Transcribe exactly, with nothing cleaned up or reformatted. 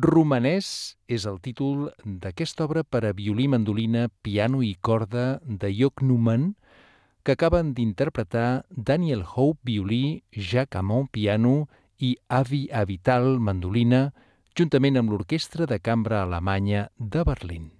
Romanès és el títol d'aquesta obra per a violí, mandolina, piano i corda de Joc Newman, que acaben d'interpretar Daniel Hope, violí, Jacques Amand, piano i Avi Avital, mandolina, juntament amb l'Orquestra de Cambra Alemanya de Berlín.